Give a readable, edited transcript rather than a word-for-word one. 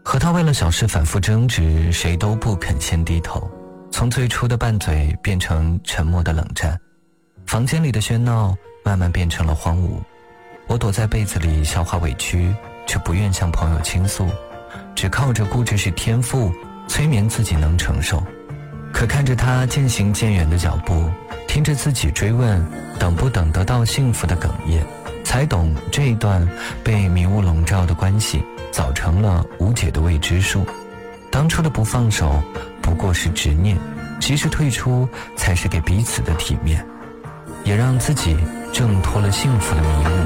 和他为了小事反复争执，谁都不肯先低头，从最初的拌嘴变成沉默的冷战，房间里的喧闹慢慢变成了荒芜。我躲在被子里消化委屈，却不愿向朋友倾诉，只靠着固执是天赋催眠自己能承受。可看着他渐行渐远的脚步，听着自己追问等不等得到幸福的哽咽，才懂这一段被迷雾笼罩的关系早成了无解的未知数。当初的不放手不过是执念，及时退出才是给彼此的体面，也让自己挣脱了幸福的迷雾。